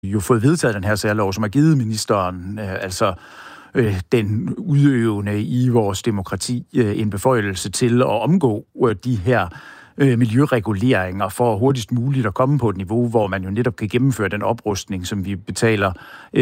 jo fået vedtaget den her særlov, som har givet ministeren, den udøvende i vores demokrati, en beføjelse til at omgå de her miljøreguleringer for hurtigst muligt at komme på et niveau, hvor man jo netop kan gennemføre den oprustning, som vi betaler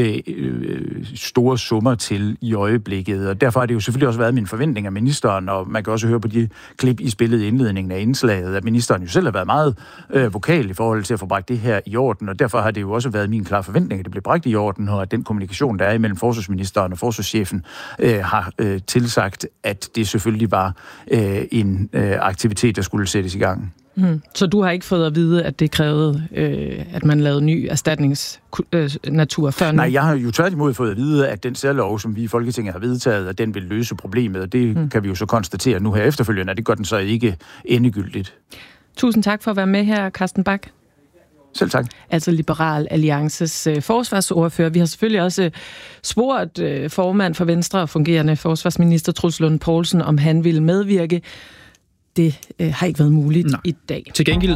store summer til i øjeblikket. Og derfor har det jo selvfølgelig også været min forventning af ministeren, og man kan også høre på de klip, I spillede i indledningen af indslaget, at ministeren jo selv har været meget vokal i forhold til at få bragt det her i orden, og derfor har det jo også været min klare forventning, at det blev bragt i orden, og at den kommunikation, der er imellem forsvarsministeren og forsvarschefen, har tilsagt, at det selvfølgelig var en aktivitet, der skulle sættes i gang. Så du har ikke fået at vide, at det krævede, at man lavede ny erstatningsnatur før nu? Nej, jeg har jo tværtimod fået at vide, at den særlov, som vi i Folketinget har vedtaget, at den vil løse problemet, og det kan vi jo så konstatere nu her efterfølgende, at det gør den så ikke endegyldigt. Tusind tak for at være med her, Carsten Bach. Selv tak. Altså Liberal Alliances forsvarsordfører. Vi har selvfølgelig også spurgt formand for Venstre og fungerende forsvarsminister Troels Lund Poulsen, om han ville medvirke. Det har ikke været muligt i dag. Til gengæld...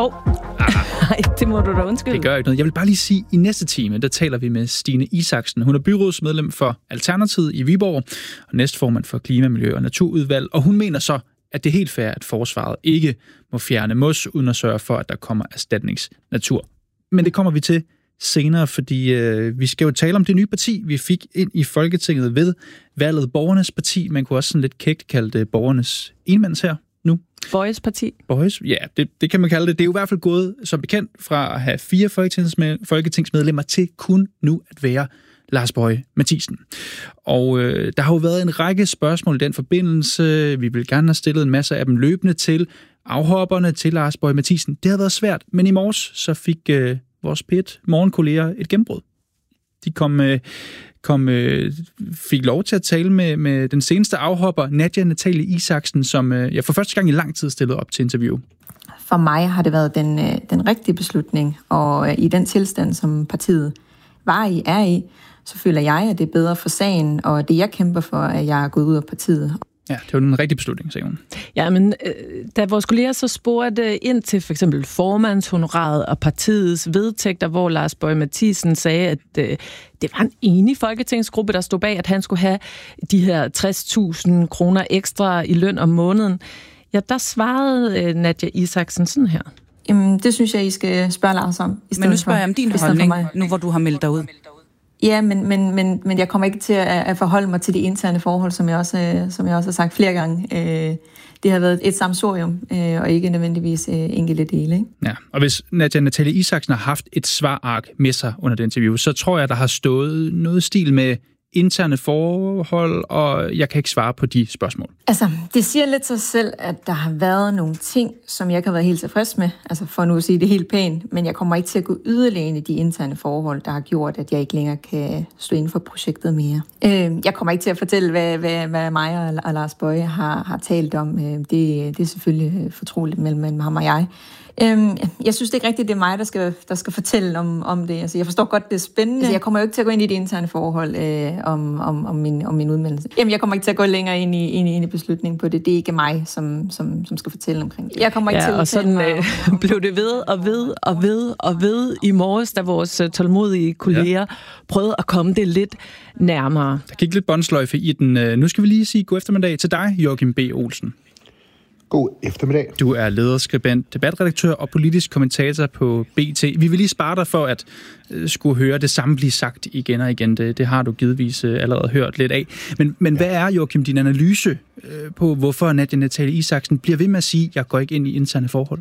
Nej, det må du da undskylde. Det gør ikke noget. Jeg vil bare lige sige, at i næste time, der taler vi med Stine Isaksen. Hun er byrådsmedlem for Alternativet i Viborg, og næstformand for Klima-, Miljø- og Naturudvalg. Og hun mener så, at det er helt fair, at forsvaret ikke må fjerne mos, uden at sørge for, at der kommer erstatningsnatur. Men det kommer vi til senere, fordi vi skal jo tale om det nye parti, vi fik ind i Folketinget ved valget. Borgernes Parti. Man kunne også sådan lidt kægt kalde det Borgernes Enmands her nu. Boys Parti. Boys, ja, det kan man kalde det. Det er jo i hvert fald gået som bekendt fra at have 4 folketingsmedlemmer til kun nu at være Lars Boje Mathiesen. Og der har jo været en række spørgsmål i den forbindelse. Vi vil gerne have stillet en masse af dem løbende til afhopperne til Lars Boje Mathiesen. Det har været svært, men i morges så fik vores morgenkolleger et gennembrud. De fik lov til at tale med den seneste afhopper, Nadia Natalie Isaksen, som jeg for første gang i lang tid stillede op til interview. For mig har det været den rigtige beslutning, og i den tilstand, som partiet er i, så føler jeg, at det er bedre for sagen, og det jeg kæmper for, at jeg er gået ud af partiet. Ja, det var den rigtige beslutning, sagde hun. Ja, men da vores kolleger så spurgte ind til for eksempel formandshonoraret og partiets vedtægter, hvor Lars Boje Mathiesen sagde, at det var en enig folketingsgruppe, der stod bag, at han skulle have de her 60.000 kroner ekstra i løn om måneden. Ja, der svarede Nadia Isaksen sådan her. Jamen, det synes jeg, I skal spørge Lars om. Men nu spørger jeg om din holdning, nu hvor du har meldt dig ud. Ja, men jeg kommer ikke til at forholde mig til de interne forhold, som jeg også har sagt flere gange. Det har været et sammensurium, og ikke nødvendigvis enkelte dele. Ikke? Ja, og hvis Nadia Natalie Isaksen har haft et svarark med sig under det interview, så tror jeg, der har stået noget stil med interne forhold, og jeg kan ikke svare på de spørgsmål. Altså, det siger lidt sig selv, at der har været nogle ting, som jeg ikke har været helt tilfreds med, altså for nu at sige det helt pænt, men jeg kommer ikke til at gå yderligere ind i de interne forhold, der har gjort, at jeg ikke længere kan stå inden for projektet mere. Jeg kommer ikke til at fortælle, hvad mig og Lars Boje har talt om. Det er selvfølgelig fortroligt mellem ham og jeg. Jeg synes det ikke rigtigt, det er mig, der skal fortælle om det. Altså, jeg forstår godt, det er spændende. Altså, jeg kommer jo ikke til at gå ind i de interne forhold om min udmeldelse. Jamen, jeg kommer ikke til at gå længere ind i beslutningen på det. Det er ikke mig, som skal fortælle omkring det. Jeg kommer ikke til at og sådan blev det ved i morges, da vores tålmodige kolleger prøvede at komme det lidt nærmere. Der gik lidt båndsløjfe i den. Nu skal vi lige sige god eftermiddag til dig, Joachim B. Olsen. God eftermiddag. Du er lederskribent, debatredaktør og politisk kommentator på BT. Vi vil lige spare dig for at skulle høre det samme blive sagt igen og igen. Det har du givetvis allerede hørt lidt af. Men hvad er, Joachim, din analyse på, hvorfor Nadia Natalie Isaksen bliver ved med at sige, at jeg går ikke ind i interne forhold?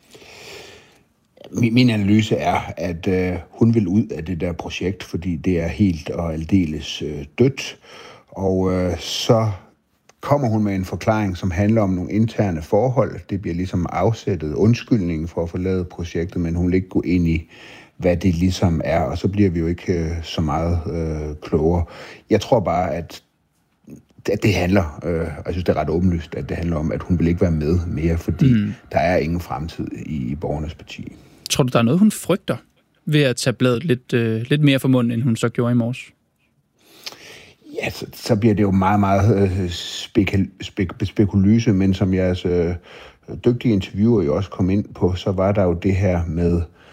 Min analyse er, at hun vil ud af det der projekt, fordi det er helt og aldeles dødt. Og så kommer hun med en forklaring, som handler om nogle interne forhold. Det bliver ligesom afsættet undskyldningen for at forlade projektet, men hun vil ikke gå ind i, hvad det ligesom er, og så bliver vi jo ikke så meget klogere. Jeg tror bare, at det handler, jeg synes, det er ret åbenlyst, at det handler om, at hun vil ikke være med mere, fordi der er ingen fremtid i Borgernes Parti. Tror du, der er noget, hun frygter ved at tage bladet lidt mere for munden, end hun så gjorde i morges? Ja, så bliver det jo meget, meget spekulyse, men som jeres dygtige interviewer jo også kom ind på, så var der jo det her med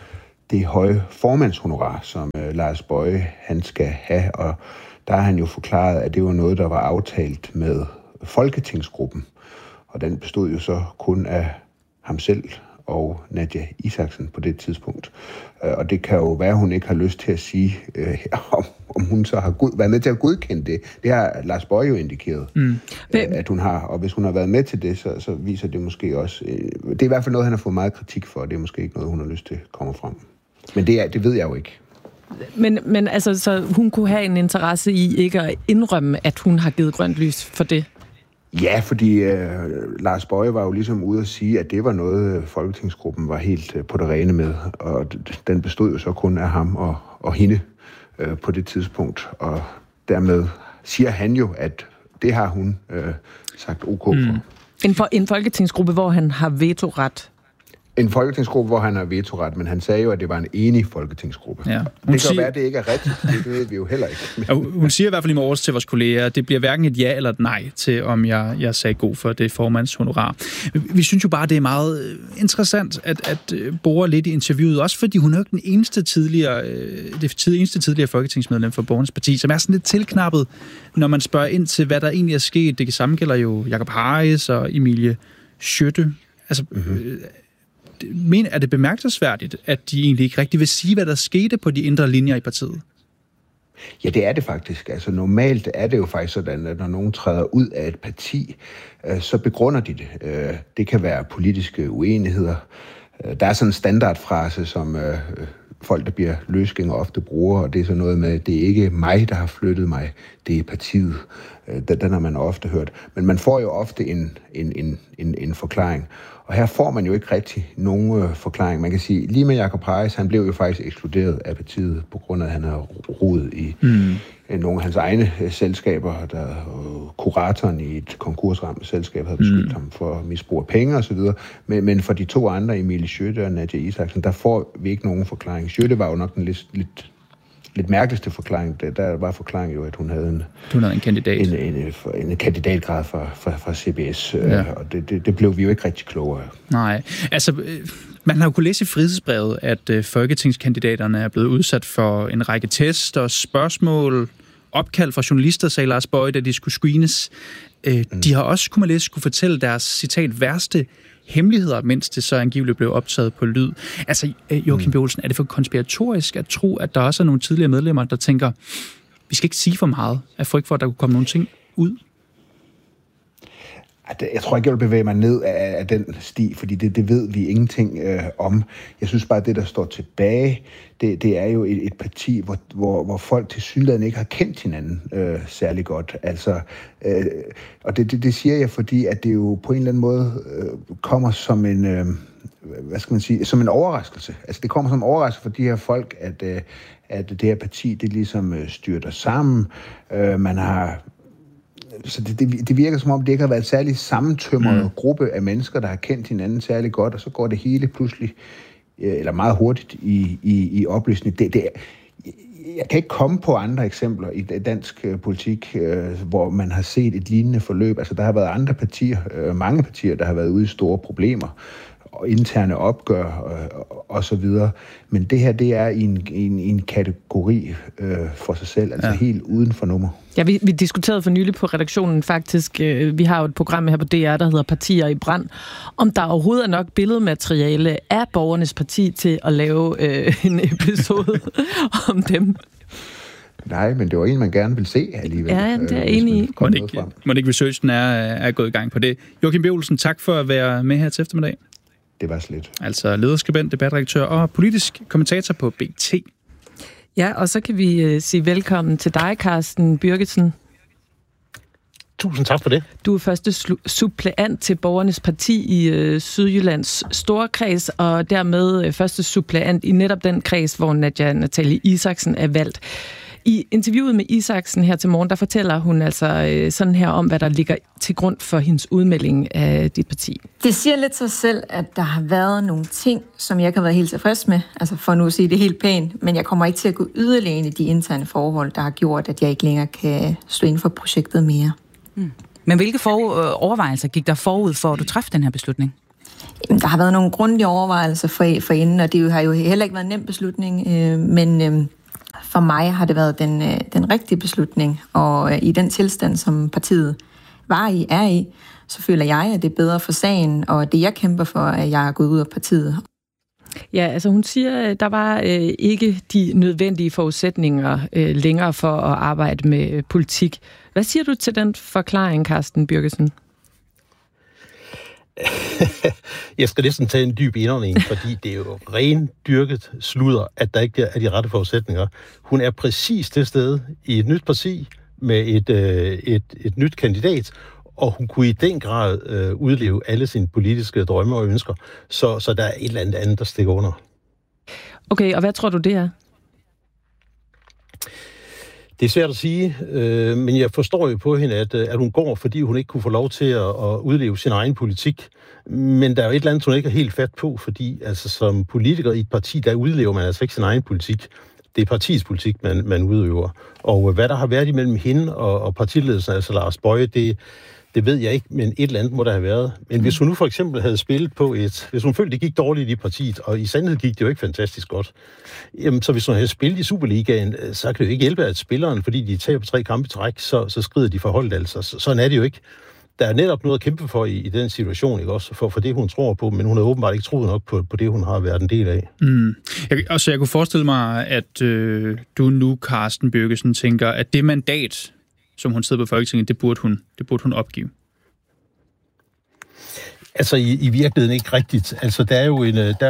det høje formandshonorar, som Lars Boje han skal have, og der har han jo forklaret, at det var noget, der var aftalt med Folketingsgruppen, og den bestod jo så kun af ham selv og Nadja Isaksen på det tidspunkt. Og det kan jo være, at hun ikke har lyst til at sige, om hun så har været med til at godkende det. Det har Lars Boje jo indikeret, at hun har. Og hvis hun har været med til det, så viser det måske også... det er i hvert fald noget, han har fået meget kritik for, og det er måske ikke noget, hun har lyst til at komme frem. Men det ved jeg jo ikke. Men altså, så hun kunne have en interesse i ikke at indrømme, at hun har givet grønt lys for det? Ja, fordi Lars Boje var jo ligesom ude at sige, at det var noget, Folketingsgruppen var helt på det rene med, og den bestod jo så kun af ham og hende på det tidspunkt, og dermed siger han jo, at det har hun sagt OK for. En folketingsgruppe, hvor han har vetoret. En folketingsgruppe, hvor han har vetoret, men han sagde jo, at det var en enig folketingsgruppe. Ja. Det kan jo være, at det ikke er rigtigt. Det ved vi jo heller ikke. Hun siger i hvert fald i morges til vores kolleger, at det bliver hverken et ja eller et nej til, om jeg sagde god for det formandshonorar. Vi synes jo bare, det er meget interessant at bore lidt i interviewet, også fordi hun er jo den eneste tidligere folketingsmedlem for Borgernes Parti, som er sådan lidt tilknappet, når man spørger ind til, hvad der egentlig er sket. Det samme gælder jo Jacob Harris og Emilie Schiøtte. Altså... Men er det bemærkelsesværdigt, at de egentlig ikke rigtig vil sige, hvad der skete på de indre linjer i partiet? Ja, det er det faktisk. Altså normalt er det jo faktisk sådan, at når nogen træder ud af et parti, så begrunder de det. Det kan være politiske uenigheder. Der er sådan en standardfrase, som folk, der bliver løsgængere, ofte bruger, og det er så noget med, det er ikke mig, der har flyttet mig, det er partiet. Den har man ofte hørt. Men man får jo ofte en forklaring. Og her får man jo ikke rigtig nogen forklaring. Man kan sige, lige med Jacob Harris, han blev jo faktisk ekskluderet af partiet, på grund af, at han har rodet i nogle af hans egne selskaber. Kuratoren i et konkursramt selskab havde beskyldt ham for misbrug af penge osv. Men for de to andre, Emilie Schiøtte og Nadja Isaksen, der får vi ikke nogen forklaring. Schiøtte var jo nok den lidt mærkeligste forklaring. Der var forklaringen jo, at hun havde en kandidat. En kandidatgrad fra CBS, og det blev vi jo ikke rigtig klogere. Nej, altså man har jo kunnet læse i frihedsbrevet, at folketingskandidaterne er blevet udsat for en række test og spørgsmål, opkald fra journalister, sagde Lars Boje, da de skulle screenes. De har også, kunne man læse, skulle fortælle deres, citat, værste hemmeligheder, mens det så angiveligt blev optaget på lyd. Altså, Joachim B. Olsen, er det for konspiratorisk at tro, at der også er nogle tidligere medlemmer, der tænker, vi skal ikke sige for meget, af frygt for, at der kunne komme nogle ting ud? Jeg tror ikke, jeg vil bevæge mig ned af den sti, fordi det ved vi ingenting om. Jeg synes bare, at det, der står tilbage, det er jo et parti, hvor folk tilsyneladende ikke har kendt hinanden særlig godt. Altså, og det siger jeg, fordi at det jo på en eller anden måde kommer som en... som en overraskelse. Altså, det kommer som en overraskelse for de her folk, at det her parti, det ligesom styrter sammen. Man har... Så det virker som om, det ikke har været en særlig sammentømret gruppe af mennesker, der har kendt hinanden særlig godt, og så går det hele pludselig, eller meget hurtigt, i opløsning. Jeg kan ikke komme på andre eksempler i dansk politik, hvor man har set et lignende forløb. Altså, der har været andre partier, mange partier, der har været ude i store problemer, og interne opgør og så videre. Men det her, det er i en kategori for sig selv, altså helt uden for nummer. Ja, vi diskuterede for nylig på redaktionen faktisk, vi har jo et program her på DR, der hedder Partier i brand, om der overhovedet er nok billedmateriale af Borgernes Parti til at lave en episode om dem. Nej, men det var en, man gerne vil se alligevel. Ja, det er enig i. Må ikke researchen er gået i gang på det. Joachim B. Olsen, tak for at være med her til eftermiddag. Det var slet. Altså lederskribent, debatredaktør og politisk kommentator på BT. Ja, og så kan vi sige velkommen til dig, Carsten Bürgersen. Tusind tak for det. Du er første suppleant til Borgernes Parti i Sydjyllands Storkreds, og dermed første suppleant i netop den kreds, hvor Nadja Isaksen er valgt. I interviewet med Isaksen her til morgen, der fortæller hun altså sådan her om, hvad der ligger til grund for hendes udmelding af dit parti. Det siger lidt sig selv, at der har været nogle ting, som jeg kan være helt tilfreds med, altså for nu at sige det helt pænt, men jeg kommer ikke til at gå yderligere ind i de interne forhold, der har gjort, at jeg ikke længere kan stå inden for projektet mere. Men hvilke overvejelser gik der forud for, at du træffede den her beslutning? Der har været nogle grundige overvejelser for inden, og det har jo heller ikke været en nem beslutning, men for mig har det været den rigtige beslutning, og i den tilstand, som partiet er i, så føler jeg, at det er bedre for sagen, og det jeg kæmper for, at jeg er gået ud af partiet. Ja, altså hun siger, at der var ikke de nødvendige forudsætninger længere for at arbejde med politik. Hvad siger du til den forklaring, Carsten Bürgersen? Jeg skal næsten tage en dyb indånding, fordi det er jo rendyrket sludder, at der ikke er de rette forudsætninger. Hun er præcis det sted i et nyt parti med et nyt kandidat, og hun kunne i den grad udleve alle sine politiske drømme og ønsker. Så der er et eller andet, der stikker under. Okay, og hvad tror du, det er? Det er svært at sige, men jeg forstår jo på hende, at hun går, fordi hun ikke kunne få lov til at udleve sin egen politik. Men der er jo et eller andet, hun ikke er helt fat på, fordi altså, som politiker i et parti, der udlever man altså ikke sin egen politik. Det er partiets politik, man udøver. Og hvad der har været imellem hende og partiledelsen, altså Lars Boje, det ved jeg ikke, men et eller andet må der have været. Men hvis hun nu for eksempel havde spillet på hvis hun følte, det gik dårligt i partiet, og i sandhed gik det jo ikke fantastisk godt, jamen, så hvis hun havde spillet i Superligaen, så kan det jo ikke hjælpe, at spilleren, fordi de taber 3 kampe i træk, så skrider de for holdet altså. Sådan er det jo ikke. Der er netop noget at kæmpe for i den situation, ikke også? For det, hun tror på, men hun har åbenbart ikke troet nok på det, hun har været en del af. Jeg kunne forestille mig, at du nu, Carsten Bürgersen, tænker, at det mandat, som hun sidder på Folketinget, det burde hun opgive. Altså i virkeligheden ikke rigtigt. Altså der er jo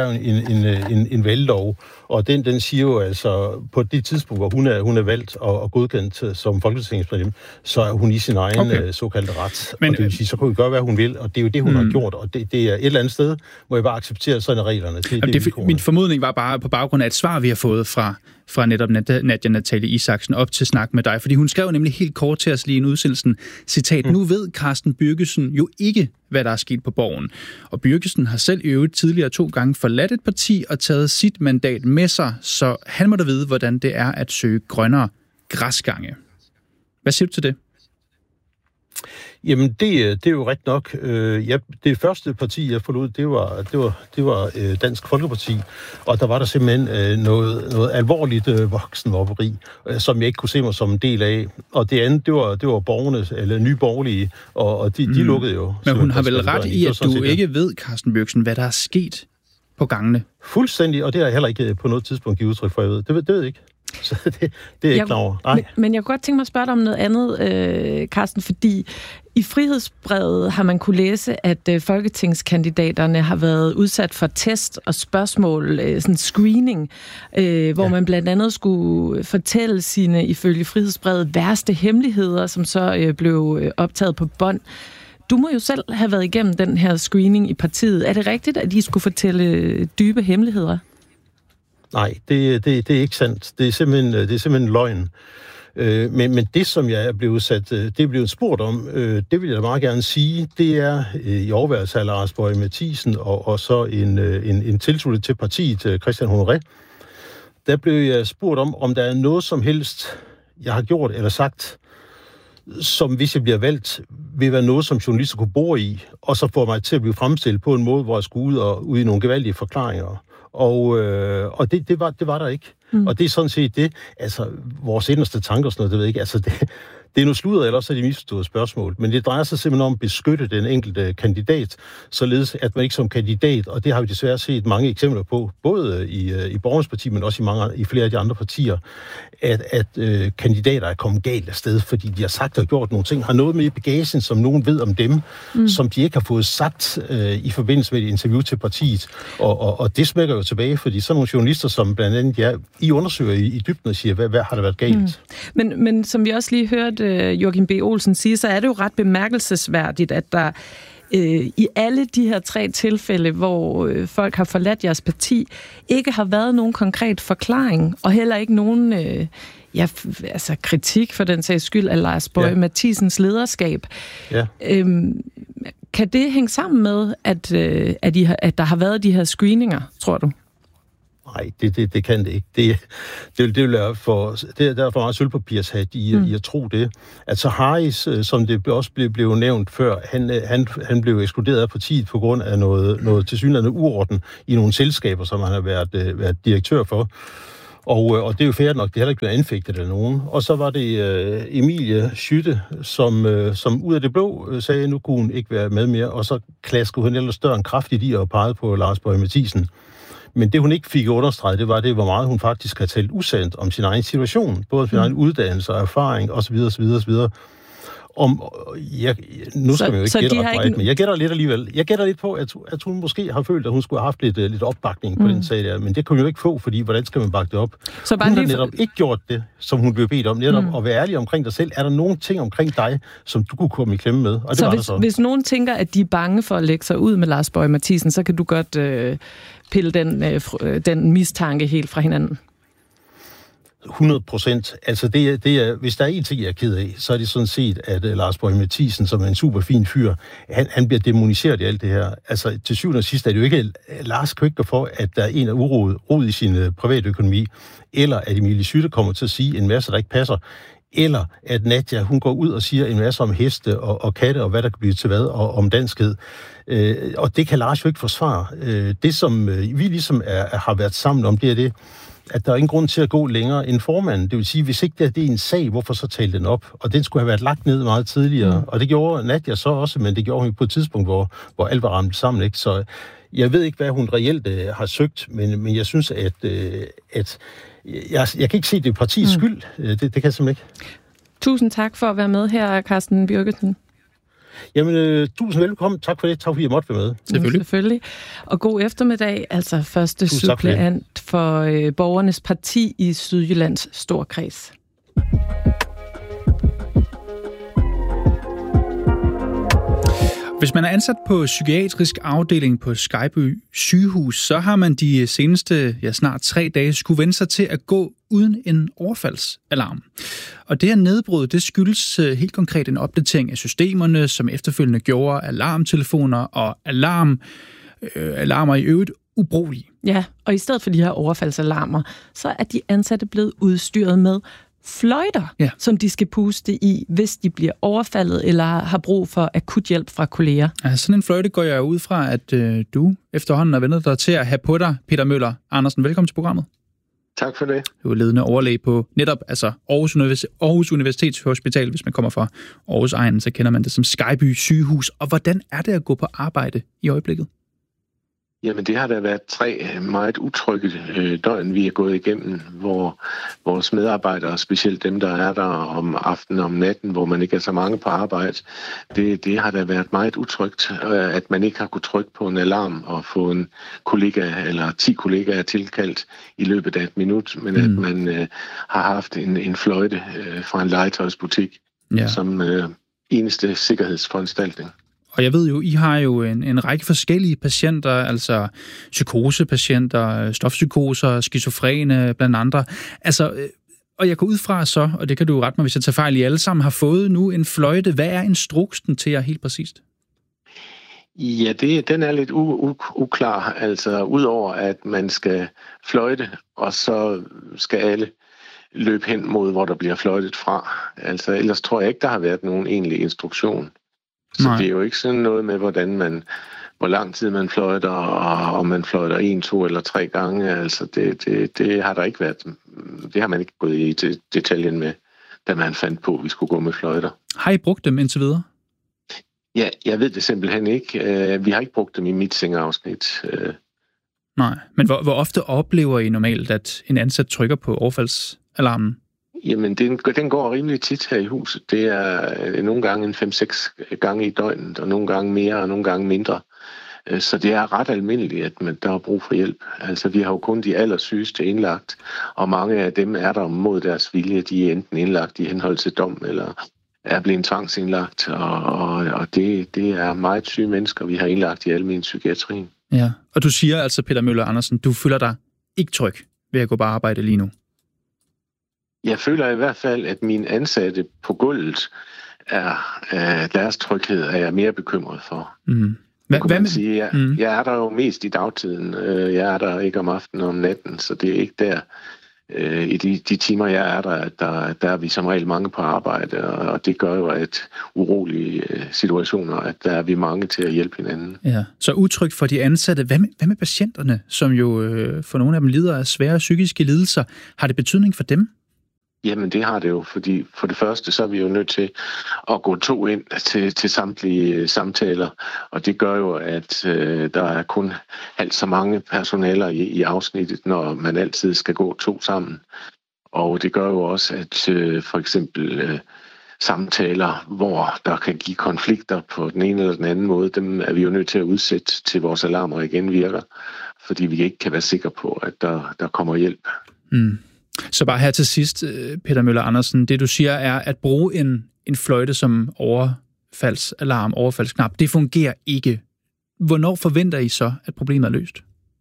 en valglov, og den siger jo altså på det tidspunkt, hvor hun er valgt og godkendt som folketingsmedlem, så er hun i sin egen såkaldte ret. Men, og det vil sige, så kan hun gøre, hvad hun vil, og det er jo det, hun har gjort, og det er et eller andet sted, hvor jeg bare accepterer sådan reglerne. Min formodning var bare på baggrund af et svar, vi har fået fra netop Nadia Nathalie Isaksen op til snak med dig, fordi hun skrev nemlig helt kort til os lige i en udsendelsen, citat, nu ved Carsten Bürgersen jo ikke, hvad der er sket på Borgen. Og Bürgersen har selv i øvrigt tidligere 2 gange forladt et parti og taget sit mandat med sig, så han må da vide, hvordan det er at søge grønnere græsgange. Hvad siger du til det? Jamen, det er jo rigtigt nok. Det første parti, jeg forlod, det var Dansk Folkeparti, og der var der simpelthen noget alvorligt voksenmobberi, som jeg ikke kunne se mig som en del af. Og det andet, det var borgernes, eller Nye Borgerlige, og de lukkede jo. Men hun har vel ret i, at du ikke ved, Carsten Bürgersen, hvad der er sket på gangene? Fuldstændig, og det har jeg heller ikke på noget tidspunkt givet udtryk for, jeg ved. Det ved jeg ikke. Så det er jeg ikke klar over. Nej. Men jeg kunne godt tænke mig at spørge dig om noget andet, Carsten, fordi i Frihedsbrevet har man kunne læse, at folketingskandidaterne har været udsat for test og spørgsmål, sådan screening, hvor man blandt andet skulle fortælle sine, ifølge Frihedsbrevet, værste hemmeligheder, som så blev optaget på bånd. Du må jo selv have været igennem den her screening i partiet. Er det rigtigt, at de skulle fortælle dybe hemmeligheder? Nej, det er ikke sandt. Det er simpelthen løgn. Men det, som jeg er blevet spurgt om, det vil jeg meget gerne sige, det er i overværelse af Lars Boje Mathiesen og så en tilsluttet til partiet, Christian Honoré. Der blev jeg spurgt om der er noget som helst, jeg har gjort eller sagt, som hvis jeg bliver valgt, vil være noget, som journalister kunne bore i, og så får mig til at blive fremstillet på en måde, hvor jeg skulle ud i nogle gevaldige forklaringer. Og det var der ikke. Og det er sådan set det, altså vores inderste tanker og sådan noget, det ved jeg ikke, altså det er noget sludder, eller også er de misforståede spørgsmål, men det drejer sig simpelthen om at beskytte den enkelte kandidat, således at man ikke som kandidat, og det har vi desværre set mange eksempler på, både i Borgernes Parti, men også i flere af de andre partier, at kandidater er kommet galt af sted, fordi de har sagt og gjort nogle ting, har noget med i bagagen, som nogen ved om dem, som de ikke har fået sagt i forbindelse med et interview til partiet. Og det smækker jo tilbage, fordi sådan nogle journalister, som blandt andet I undersøger i dybden og siger, hvad har der været galt? Men som vi også lige hørte Joachim B. Olsen sige, så er det jo ret bemærkelsesværdigt, at der i alle de her 3 tilfælde, hvor folk har forladt jeres parti, ikke har været nogen konkret forklaring, og heller ikke nogen kritik for den sags skyld af Lars Boje Mathiesens lederskab. Ja. Kan det hænge sammen med, at der har været de her screeninger, tror du? Nej, det kan det ikke. Det vil være for meget sølvpapirshat i at tro det. Altså Harris, som det også blev nævnt før, han blev ekskluderet af partiet på grund af noget tilsyneladende uorden i nogle selskaber, som han har været direktør for. Og det er jo fair nok, det er heller ikke blevet anfægtet af nogen. Og så var det Emilie Skytte, som ud af det blå sagde, nu kunne hun ikke være med mere, og så klaskede hun ellers døren kraftigt i og pegede på Lars Boje Mathiesen. Men det, hun ikke fik understreget, det var hvor meget hun faktisk har talt usandt om sin egen situation, både sin egen uddannelse og erfaring osv. osv. Nu skal man jo ikke gætte ret meget, men jeg gætter lidt alligevel. Jeg gætter lidt på, at hun måske har følt, at hun skulle have haft lidt opbakning på den sag der, men det kunne hun jo ikke få, fordi hvordan skal man bakke det op? Så hun har netop ikke gjort det, som hun blev bedt om, netop at være ærlig omkring dig selv. Er der nogle ting omkring dig, som du kunne komme i klemme med? Og det så var så hvis nogen tænker, at de er bange for at lægge sig ud med Lars Boje Mathiesen, så kan du godt pille den mistanke helt fra hinanden. 100%. Altså det er, hvis der er en ting, jeg er ked af, så er det sådan set, at Lars Boje Mathiesen, som er en super fin fyr, han bliver demoniseret i alt det her. Altså til syvende og sidst er det jo ikke Lars Køkker for, at der er en af rod i sin private økonomi, eller at Emilie Skytte kommer til at sige en masse, der ikke passer, eller at Nadia, hun går ud og siger en masse om heste og katte, og hvad der kan blive til hvad, og om danskhed. Og det kan Lars jo ikke forsvare. Det, som vi ligesom har været sammen om, det er det, at der er ingen grund til at gå længere end formanden. Det vil sige, hvis ikke det er en sag, hvorfor så tale den op? Og den skulle have været lagt ned meget tidligere. Og det gjorde Nadia så også, men det gjorde hun på et tidspunkt, hvor alt var ramt sammen. Ikke? Så jeg ved ikke, hvad hun reelt har søgt, men jeg synes, at jeg kan ikke se, det er partiets skyld. Det kan jeg simpelthen ikke. Tusind tak for at være med her, Carsten Birkesen. Jamen, tusind velkommen. Tak for det. Tak fordi jeg måtte være med. Selvfølgelig. Og god eftermiddag, altså første suppleant for Borgernes Parti i Sydjyllands Storkreds. Hvis man er ansat på psykiatrisk afdeling på Skejby sygehus, så har man de seneste snart 3 dage skulle vende sig til at gå uden en overfaldsalarm. Og det her nedbrud, det skyldes helt konkret en opdatering af systemerne, som efterfølgende gjorde alarmtelefoner og alarmer i øvrigt ubrugelige. Ja, og i stedet for de her overfaldsalarmer, så er de ansatte blevet udstyret med fløjter, som de skal puste i, hvis de bliver overfaldet eller har brug for akut hjælp fra kolleger. Ja, sådan en fløjte går jeg ud fra, at du efterhånden har vendt dig til at have på dig, Peter Møller Andersen. Velkommen til programmet. Tak for det. Du er ledende overlæge på netop Aarhus Universitetshospital. Hvis man kommer fra Aarhus egnen, så kender man det som Skejby sygehus. Og hvordan er det at gå på arbejde i øjeblikket? Jamen, det har da været 3 meget utrygge døgn, vi er gået igennem, hvor vores medarbejdere, specielt dem, der er der om aftenen og om natten, hvor man ikke er så mange på arbejde, det har da været meget utrygt, at man ikke har kunnet trykke på en alarm og få en kollega eller 10 kollegaer tilkaldt i løbet af et minut, men at man har haft en fløjte fra en legetøjsbutik som eneste sikkerhedsforanstaltning. Og jeg ved jo, I har jo en række forskellige patienter, altså psykosepatienter, stofpsykoser, skizofrene blandt andre. Altså, og jeg går ud fra så, og det kan du rette mig, hvis jeg tager fejl, I alle sammen har fået nu en fløjte. Hvad er instruksen til jer helt præcist? Ja, den er lidt uklar. Altså, udover at man skal fløjte, og så skal alle løbe hen mod, hvor der bliver fløjtet fra. Altså, ellers tror jeg ikke, der har været nogen egentlig instruktion. Så det er jo ikke sådan noget med, hvor lang tid man fløjter, og om man fløjter 1, 2 eller 3 gange. Altså det har der ikke været. Det har man ikke gået i detaljen med, da man fandt på, at vi skulle gå med fløjter. Har I brugt dem indtil videre? Ja, jeg ved det simpelthen ikke. Vi har ikke brugt dem i mit sengeafsnit. Nej, men hvor ofte oplever I normalt, at en ansat trykker på overfaldsalarmen? Jamen, den går rimelig tit her i huset. Det er nogle gange 5-6 gange i døgnet, og nogle gange mere, og nogle gange mindre. Så det er ret almindeligt, at der er brug for hjælp. Altså, vi har jo kun de allersygeste indlagt, og mange af dem er der mod deres vilje. De er enten indlagt i henhold til dom, eller er blevet tvangsindlagt, og det er meget syge mennesker, vi har indlagt i almen psykiatrien. Ja, og du siger altså, Peter Møller Andersen, du føler dig ikke tryg ved at gå på arbejde lige nu? Jeg føler i hvert fald, at mine ansatte på gulvet deres tryghed er jeg mere bekymret for. Jeg er der jo mest i dagtiden. Jeg er der ikke om aftenen og om natten, så det er ikke der. I de timer, jeg er der er vi som regel mange på arbejde, og det gør jo, at urolige situationer, at der er vi mange til at hjælpe hinanden. Ja. Så utrygt for de ansatte. Hvad med patienterne, som jo for nogle af dem lider af svære psykiske lidelser? Har det betydning for dem? Jamen, det har det jo, fordi for det første, så er vi jo nødt til at gå 2 ind til samtlige samtaler, og det gør jo, at der er kun halvt så mange personaler i afsnittet, når man altid skal gå 2 sammen. Og det gør jo også, at for eksempel samtaler, hvor der kan give konflikter på den ene eller den anden måde, dem er vi jo nødt til at udsætte til vores alarmer igen virker, fordi vi ikke kan være sikre på, at der kommer hjælp. Mm. Så bare her til sidst, Peter Møller Andersen, det du siger er, at bruge en fløjte som overfaldsalarm, overfaldsknap, det fungerer ikke. Hvornår forventer I så, at problemet er løst?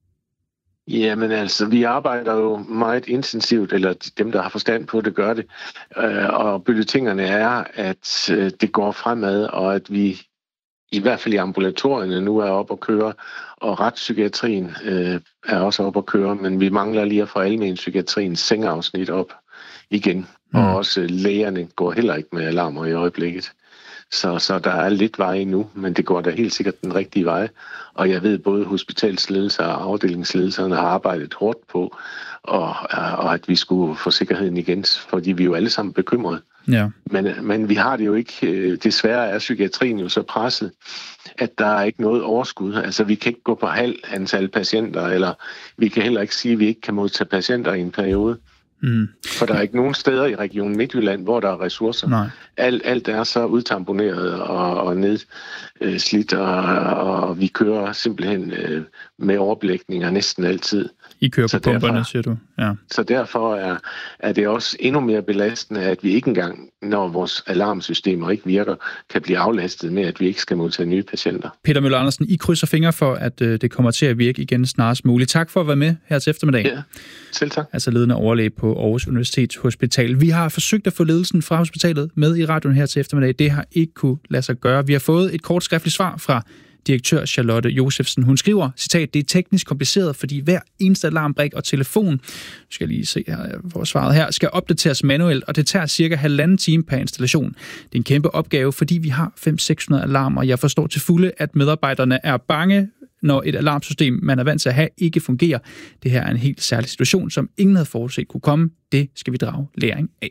Jamen altså, vi arbejder jo meget intensivt, eller dem, der har forstand på det, gør det. Og bulletinerne er, at det går fremad, og at vi i hvert fald i ambulatorierne nu er oppe at køre, og retspsykiatrien er også oppe at køre, men vi mangler lige at få almenpsykiatriens sengeafsnit op igen. Og også lægerne går heller ikke med alarmer i øjeblikket. Så der er lidt vej endnu, men det går da helt sikkert den rigtige vej. Og jeg ved, både hospitalsledelser og afdelingsledelserne har arbejdet hårdt på, og at vi skulle få sikkerheden igen, fordi vi er jo alle sammen bekymrede. Ja. Men vi har det jo ikke. Desværre er psykiatrien jo så presset, at der er ikke noget overskud. Altså, vi kan ikke gå på halv antal patienter, eller vi kan heller ikke sige, at vi ikke kan modtage patienter i en periode. Mm. For der er ikke nogen steder i Region Midtjylland, hvor der er ressourcer. Nej. Alt er så udtamponeret og nedslidt, og vi kører simpelthen med overbelægninger næsten altid. I kører på pumperne, siger du? Ja. Så derfor er det også endnu mere belastende, at vi ikke engang, når vores alarmsystemer ikke virker, kan blive aflastet med, at vi ikke skal modtage nye patienter. Peter Møller Andersen, I krydser fingre for, at det kommer til at virke igen snarest muligt. Tak for at være med her til eftermiddag. Ja, selv tak. Altså ledende overlæge på Aarhus Universitets Hospital. Vi har forsøgt at få ledelsen fra hospitalet med i radioen her til eftermiddag. Det har ikke kunne lade sig gøre. Vi har fået et kort skriftligt svar fra direktør Charlotte Josefsen. Hun skriver, citat, det er teknisk kompliceret, fordi hver eneste alarmbrik og telefon, skal lige se her, hvor svaret her, skal opdateres manuelt, og det tager cirka 1,5 time per installation. Det er en kæmpe opgave, fordi vi har 500-600 alarmer. Jeg forstår til fulde, at medarbejderne er bange, når et alarmsystem, man er vant til at have, ikke fungerer. Det her er en helt særlig situation, som ingen havde forudset kunne komme. Det skal vi drage læring af.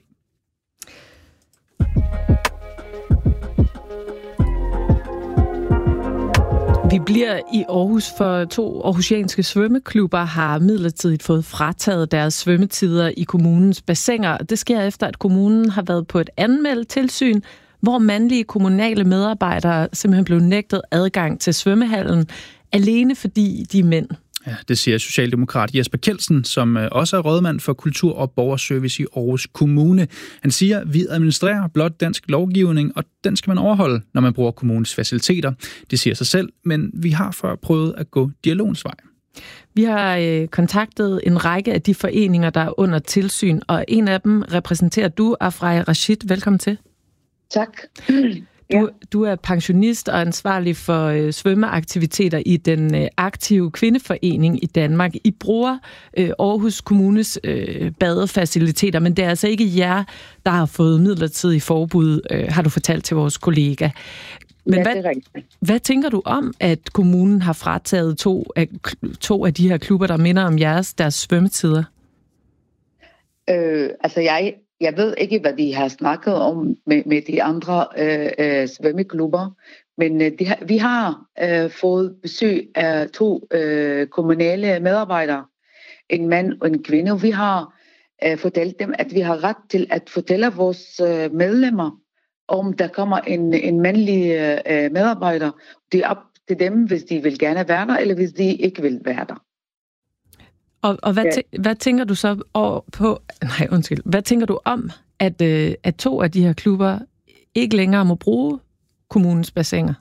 Vi bliver i Aarhus, for 2 aarhusianske svømmeklubber har midlertidigt fået frataget deres svømmetider i kommunens bassiner. Det sker efter, at kommunen har været på et anmeldt tilsyn, hvor mandlige kommunale medarbejdere simpelthen blev nægtet adgang til svømmehallen, alene fordi de er mænd. Ja, det siger socialdemokrat Jesper Kjeldsen, som også er rådmand for kultur- og borgerservice i Aarhus Kommune. Han siger, at vi administrerer blot dansk lovgivning, og den skal man overholde, når man bruger kommunens faciliteter. Det siger sig selv, men vi har før prøvet at gå dialogens vej. Vi har kontaktet en række af de foreninger, der er under tilsyn, og en af dem repræsenterer du, Afray Rashid. Velkommen til. Tak. Du er pensionist og ansvarlig for svømmeaktiviteter i den aktive kvindeforening i Danmark. I bruger Aarhus Kommunes badefaciliteter, men det er altså ikke jer, der har fået midlertidig forbud, har du fortalt til vores kollega. Men hvad tænker du om, at kommunen har frataget to af de her klubber, der minder om deres svømmetider? Jeg ved ikke, hvad de har snakket om med de andre svømmeklubber, men vi har fået besøg af 2 kommunale medarbejdere, en mand og en kvinde. Vi har fortalt dem, at vi har ret til at fortælle vores medlemmer, om der kommer en mandlig medarbejder. Det er op til dem, hvis de vil gerne være der, eller hvis de ikke vil være der. Og hvad tænker du så på? Nej, undskyld. Hvad tænker du om, at 2 af de her klubber ikke længere må bruge kommunens bassiner?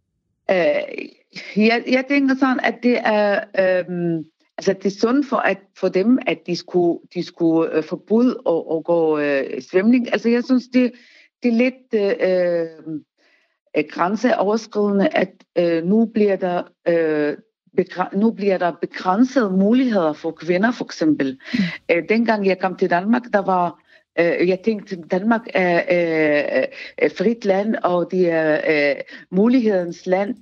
Jeg tænker sådan, at det er det er sundt for dem, at de skulle forbyde at gå svømning. Altså jeg synes det er lidt grænseoverskridende, at nu bliver der begrænsede muligheder for kvinder, for eksempel. Dengang jeg kom til Danmark, der var jeg tænkte, Danmark er frit land, og det er mulighedens land.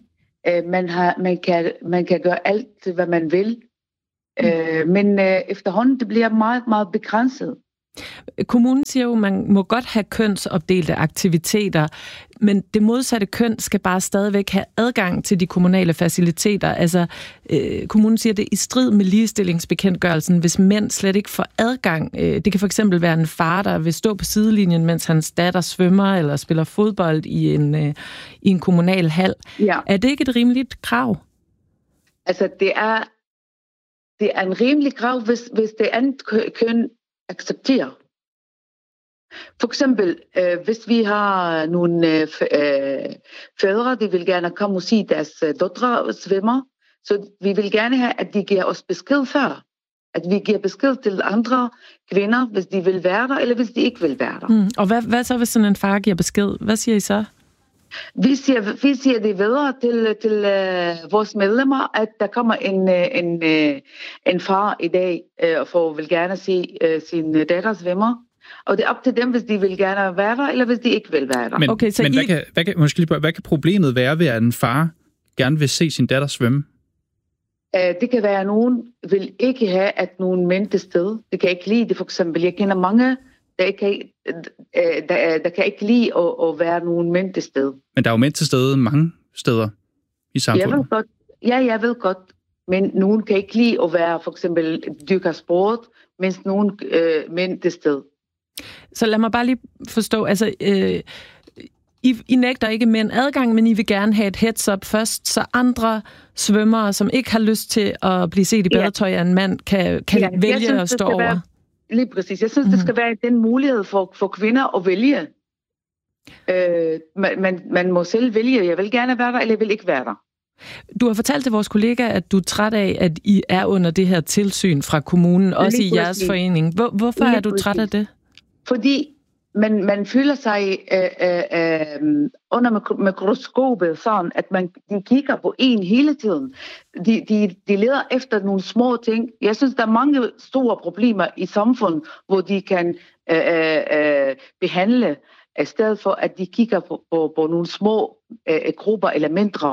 Man kan gøre alt, hvad man vil. Men efterhånden, det bliver meget, meget begrænset. Kommunen siger jo, at man må godt have kønsopdelte aktiviteter, men det modsatte køn skal bare stadigvæk have adgang til de kommunale faciliteter. Altså, kommunen siger, at det er i strid med ligestillingsbekendtgørelsen, hvis mænd slet ikke får adgang. Det kan for eksempel være en far, der vil stå på sidelinjen, mens hans datter svømmer eller spiller fodbold i en kommunal hal. Ja. Er det ikke et rimeligt krav? Altså, det er en rimelig krav, hvis det andet køn accepterer. For eksempel, hvis vi har nogle fædre, de vil gerne komme og sige, deres døtre svømmer, så vi vil gerne have, at de giver os besked før. At vi giver besked til andre kvinder, hvis de vil være der, eller hvis de ikke vil være der. Og hvad så, hvis sådan en far giver besked? Hvad siger I så? Vi siger det videre til vores medlemmer, at der kommer en far i dag, for vil gerne se sin datter svømmer. Og det er op til dem, hvis de vil gerne være der, eller hvis de ikke vil være der. Men hvad kan problemet være ved, at en far gerne vil se sin datter svømme? Det kan være, at nogen vil ikke have, at nogen mænd til sted. Det kan ikke lide det, for eksempel. Jeg kender mange, der kan ikke lide at være nogen mænd til stede. Men der er jo mænd til stede mange steder i samfundet. Jeg ved godt. Ja, jeg ved godt. Men nogen kan ikke lide at være, for eksempel, dyrker sport, mens nogen mænd til stede. Så lad mig bare lige forstå, altså, I nægter ikke mænd adgang, men I vil gerne have et heads-up først, så andre svømmere, som ikke har lyst til at blive set i badetøj af en mand, kan vælge at stå over. Lige præcis. Jeg synes, det skal være den mulighed for kvinder at vælge. Man må selv vælge, jeg vil gerne være der, eller jeg vil ikke være der. Du har fortalt til vores kollega, at du er træt af, at I er under det her tilsyn fra kommunen, også i jeres forening. Hvorfor er du træt af det? Fordi man føler sig under mikroskopet sådan, at de kigger på en hele tiden. De leder efter nogle små ting. Jeg synes, der er mange store problemer i samfundet, hvor de kan behandle, i stedet for at de kigger på nogle små grupper eller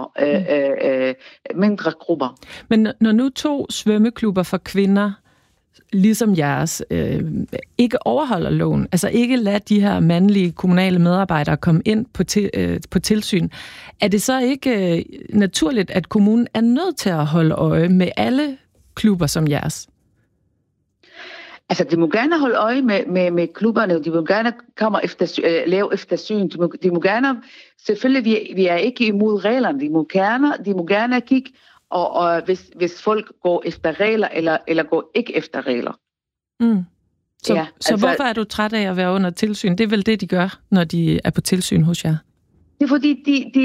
mindre grupper. Men når nu 2 svømmeklubber for kvinder, ligesom jeres, ikke overholder loven, altså ikke lader de her mandlige kommunale medarbejdere komme ind på tilsyn, er det så ikke naturligt, at kommunen er nødt til at holde øje med alle klubber som jeres? Altså, de må gerne holde øje med klubberne, de må gerne komme lave eftersyn, de må gerne, selvfølgelig, vi er ikke imod reglerne, de må gerne kigge, og hvis folk går efter regler, eller går ikke efter regler. Så hvorfor er du træt af at være under tilsyn? Det er vel det, de gør, når de er på tilsyn hos jer? Det er fordi,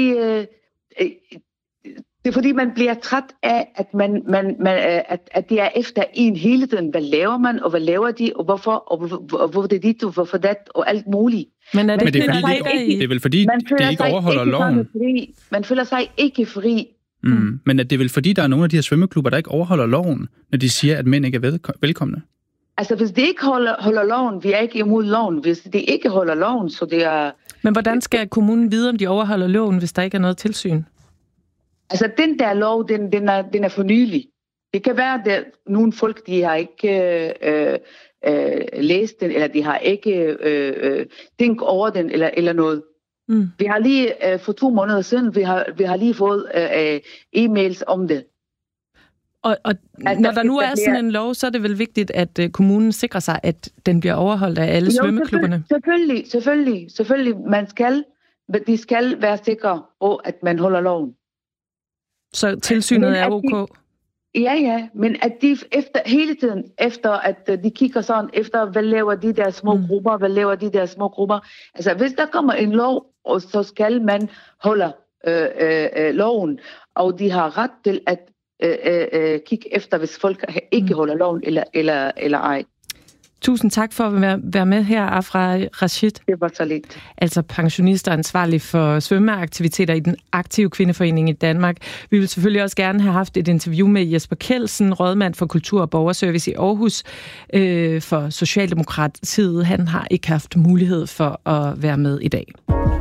det er fordi, man bliver træt af, at de er efter en hele tiden. Hvad laver man, og hvad laver de, og hvorfor, og hvor det er dit, og hvorfor det, og alt muligt. Men det er vel fordi, de ikke overholder loven? Man føler sig ikke fri. Men det er vel fordi, der er nogle af de her svømmeklubber, der ikke overholder loven, når de siger, at mænd ikke er velkomne? Altså, hvis de ikke holder loven, vi er ikke imod loven. Hvis de ikke holder loven, så det er... Men hvordan skal kommunen vide, om de overholder loven, hvis der ikke er noget tilsyn? Altså, den der lov, den er for nylig. Det kan være, at nogle folk, de har ikke læst den, eller de har ikke tænkt over den, eller noget. Vi har lige for 2 måneder siden, vi har lige fået e-mails om det. Og når der nu er sådan en lov, så er det vel vigtigt, at kommunen sikrer sig, at den bliver overholdt af alle svømmeklubberne? Selvfølgelig. De skal være sikre på, at man holder loven. Så tilsynet er ok? Ja, men at de hele tiden, efter at de kigger sådan, efter hvad laver de der små grupper, altså hvis der kommer en lov, og så skal man holde loven, og de har ret til at kigge efter, hvis folk ikke holder loven eller ej. Tusind tak for at være med her, Afra Rashid. Det var så lidt. Altså pensionist og ansvarlig for svømmeaktiviteter i den aktive kvindeforening i Danmark. Vi vil selvfølgelig også gerne have haft et interview med Jesper Kjeldsen, rådmand for kultur og borgerservice i Aarhus for Socialdemokratiet. Han har ikke haft mulighed for at være med i dag.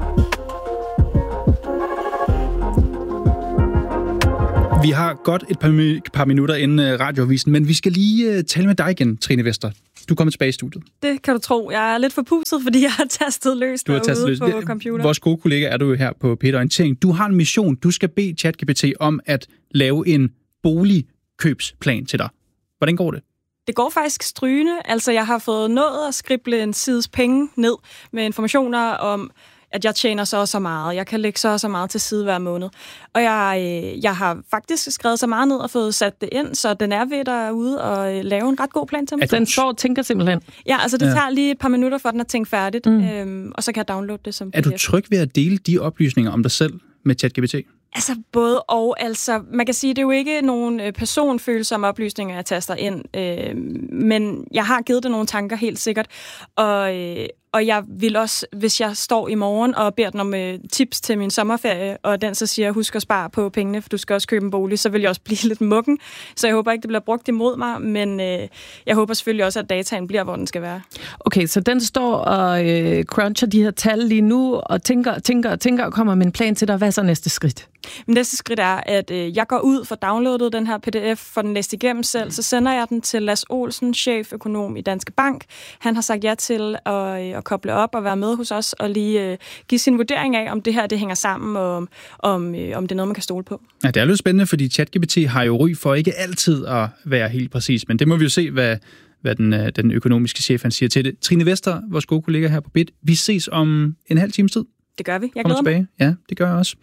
Vi har godt et par minutter inden radioavisen, men vi skal lige tale med dig igen, Trine Vester. Du er kommet tilbage i studiet. Det kan du tro. Jeg er lidt forpustet, fordi jeg har tastet løs derude på computer. Vores gode kollega er du her på P1 Orientering. Du har en mission. Du skal bede ChatGPT om at lave en boligkøbsplan til dig. Hvordan går det? Det går faktisk strygende. Altså, jeg har fået nået at skrible en sides penge ned med informationer om, at jeg tjener så meget. Jeg kan lægge så meget til side hver måned. Og jeg har faktisk skrevet så meget ned og fået sat det ind, så den er ved derude og lave en ret god plan til mig. Den står og tænker simpelthen? Ja, altså det tager lige et par minutter for den at tænke færdigt, og så kan jeg downloade det som PDF. Er du tryg ved at dele de oplysninger om dig selv med ChatGPT? Altså både og, altså man kan sige, det er jo ikke nogen personfølsomme oplysninger, jeg taster ind, men jeg har givet det nogle tanker helt sikkert, og jeg vil også, hvis jeg står i morgen og beder den om tips til min sommerferie, og den så siger, husk at spare på pengene, for du skal også købe en bolig, så vil jeg også blive lidt muggen. Så jeg håber ikke, det bliver brugt imod mig, men jeg håber selvfølgelig også, at dataen bliver, hvor den skal være. Okay, så den står og cruncher de her tal lige nu, og tænker og kommer med en plan til dig. Hvad er så næste skridt? Men næste skridt er, at jeg går ud for downloadet den her PDF, for den læst igennem selv, så sender jeg den til Lars Olsen, cheføkonom i Danske Bank. Han har sagt ja til at koble op og være med hos os, og lige give sin vurdering af, om det her det hænger sammen, og om det er noget, man kan stole på. Ja, det er lidt spændende, fordi ChatGPT har jo ry for ikke altid at være helt præcis, men det må vi jo se, hvad den økonomiske chef han siger til det. Trine Vester, vores gode kollega her på BIT, vi ses om en halv times tid. Det gør vi. Jeg glæder mig. Ja, det gør jeg også.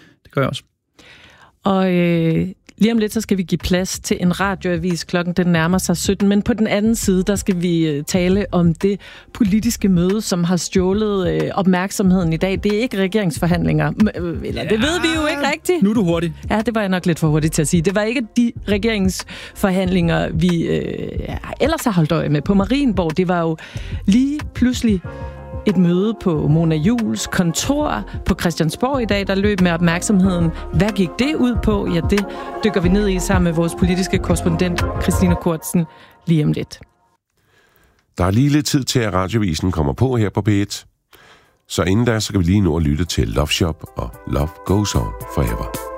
Og lige om lidt, så skal vi give plads til en radioavis. Klokken den nærmer sig 17, men på den anden side, der skal vi tale om det politiske møde, som har stjålet opmærksomheden i dag. Det er ikke regeringsforhandlinger. Eller det ved vi jo ikke rigtigt. Nu er du hurtig. Ja, det var jeg nok lidt for hurtigt til at sige. Det var ikke de regeringsforhandlinger, vi ellers har holdt øje med på Marienborg. Det var jo lige pludselig et møde på Mona Juuls kontor på Christiansborg i dag, der løb med opmærksomheden. Hvad gik det ud på? Ja, det dykker vi ned i sammen med vores politiske korrespondent, Christine Kortsen, lige om lidt. Der er lige lidt tid til, at radiovisen kommer på her på P1. Så inden da, så kan vi lige nå at lytte til Love Shop og Love Goes On Forever.